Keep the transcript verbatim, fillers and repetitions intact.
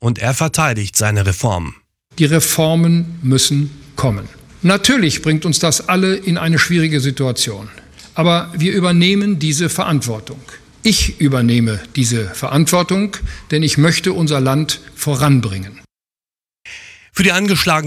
und er verteidigt seine Reformen. Die Reformen müssen kommen. Natürlich bringt uns das alle in eine schwierige Situation. Aber wir übernehmen diese Verantwortung. Ich übernehme diese Verantwortung, denn ich möchte unser Land voranbringen. Für die angeschlagene